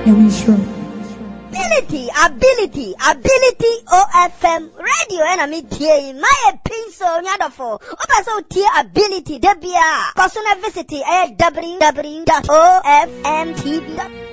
Ability, OFM radio and me tea my pencil nyadofo. Opa so tea ability debia. Personal visit www.ofmtv.com